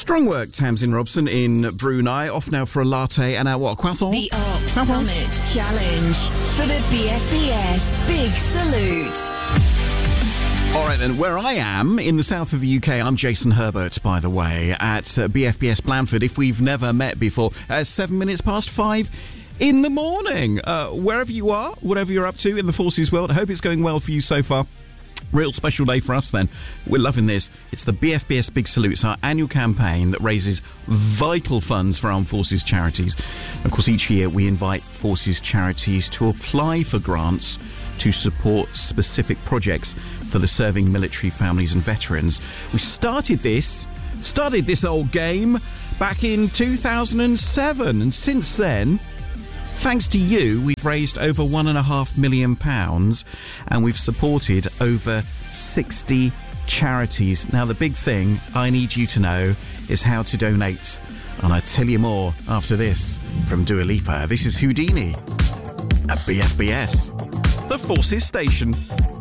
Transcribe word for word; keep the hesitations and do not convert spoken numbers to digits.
Strong work, Tamsin Robson in Brunei. Off now for a latte and a what, croissant? The Arc Summit Challenge for the B F B S Big Salute. All right, then, where I am, in the south of the U K, I'm Jason Herbert, by the way, at uh, B F B S Blandford, if we've never met before, uh, seven minutes past five in the morning. Uh, wherever you are, whatever you're up to in the Forces world, I hope it's going well for you so far. Real special day for us then. We're loving this. It's the B F B S Big Salute. It's our annual campaign that raises vital funds for armed forces charities. Of course, each year we invite forces charities to apply for grants to support specific projects for the serving military families and veterans. We started this, started this old game back in two thousand seven, and since then, thanks to you, we've raised over one and a half million pounds and we've supported over sixty charities. Now, the big thing I need you to know is how to donate. And I'll tell you more after this from Dua Lipa. This is Houdini at B F B S, the Forces Station.